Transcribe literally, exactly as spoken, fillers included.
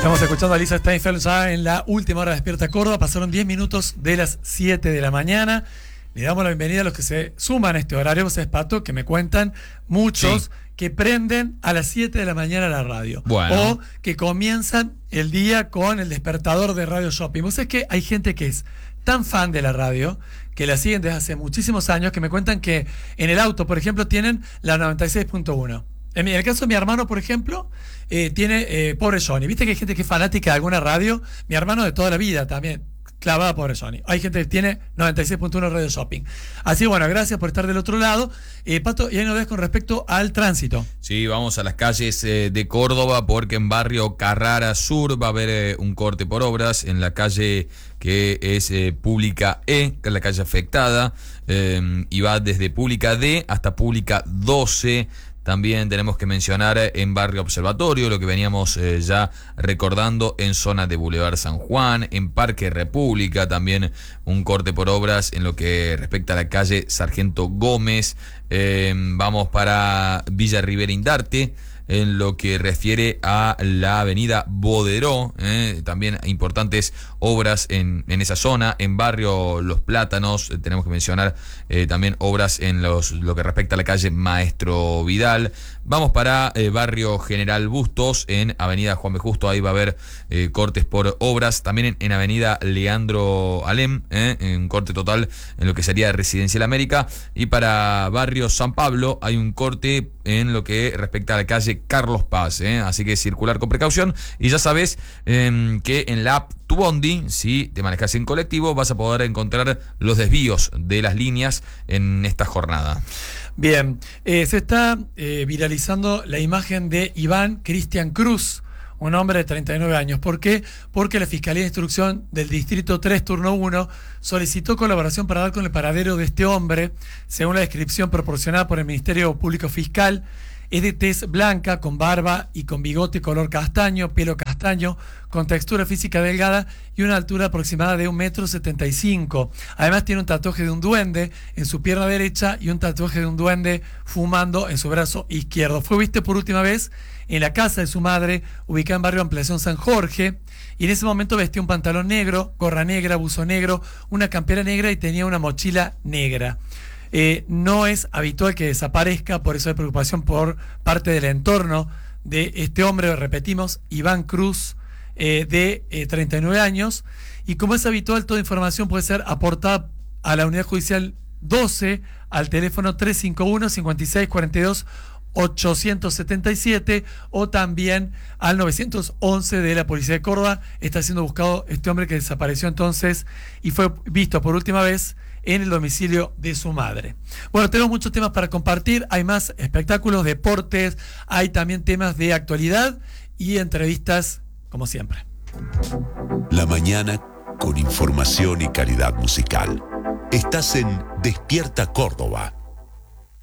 Estamos escuchando a Lisa Steinfeld ya en la última hora de Despierta Córdoba. Pasaron diez minutos de las siete de la mañana. Le damos la bienvenida a los que se suman a este horario. Vos sabés, Pato, que me cuentan muchos sí. que prenden a las siete de la mañana la radio. Bueno. O que comienzan el día con el despertador de Radio Shopping. Vos sabés que hay gente que es tan fan de la radio, que la siguen desde hace muchísimos años, que me cuentan que en el auto, por ejemplo, tienen la noventa y seis punto uno. En el caso de mi hermano, por ejemplo, eh, tiene eh, Pobre Johnny. ¿Viste que hay gente que es fanática de alguna radio? Mi hermano de toda la vida también, clavada a Pobre Johnny. Hay gente que tiene noventa y seis punto uno Radio Shopping. Así, bueno, gracias por estar del otro lado. Eh, Pato, y ahí nos ves con respecto al tránsito. Sí, vamos a las calles eh, de Córdoba, porque en barrio Carrara Sur va a haber eh, un corte por obras en la calle que es eh, Pública E, que es la calle afectada, eh, y va desde Pública D hasta Pública doce. También tenemos que mencionar en Barrio Observatorio, lo que veníamos eh, ya recordando, en zona de Boulevard San Juan, en Parque República, también un corte por obras en lo que respecta a la calle Sargento Gómez. Eh, vamos para Villa Rivera Indarte, en lo que refiere a la avenida Boderó, eh, también importantes obras en, en esa zona. En barrio Los Plátanos eh, tenemos que mencionar eh, también obras en los, lo que respecta a la calle Maestro Vidal. Vamos para eh, barrio General Bustos, en avenida Juan B. Justo, ahí va a haber eh, cortes por obras. También en, en avenida Leandro Alem, eh, en corte total en lo que sería Residencial América. Y para barrio San Pablo hay un corte en lo que respecta a la calle Carlos Paz, ¿eh? Así que circular con precaución. Y ya sabes eh, que en la app Tu Bondi, si te manejas en colectivo, vas a poder encontrar los desvíos de las líneas en esta jornada. Bien, eh, se está eh, viralizando la imagen de Iván Cristian Cruz, un hombre de treinta y nueve años. ¿Por qué? Porque la Fiscalía de Instrucción del Distrito tres, Turno uno, solicitó colaboración para dar con el paradero de este hombre. Según la descripción proporcionada por el Ministerio Público Fiscal, es de tez blanca, con barba y con bigote color castaño, pelo castaño, con textura física delgada y una altura aproximada de un metro setenta y cinco. Además tiene un tatuaje de un duende en su pierna derecha y un tatuaje de un duende fumando en su brazo izquierdo. Fue visto por última vez en la casa de su madre, ubicada en barrio Ampliación San Jorge, y en ese momento vestía un pantalón negro, gorra negra, buzo negro, una campera negra y tenía una mochila negra. Eh, no es habitual que desaparezca, por eso hay preocupación por parte del entorno de este hombre, repetimos, Iván Cruz, eh, de eh, treinta y nueve años, y como es habitual, toda información puede ser aportada a la Unidad Judicial doce, al teléfono tres cinco uno, cinco seis cuatro dos, ocho siete siete, o también al nueve once de la Policía de Córdoba. Está siendo buscado este hombre que desapareció entonces y fue visto por última vez en el domicilio de su madre. Bueno, tenemos muchos temas para compartir. Hay más espectáculos, deportes, hay también temas de actualidad y entrevistas, como siempre. La mañana con información y calidad musical. Estás en Despierta Córdoba.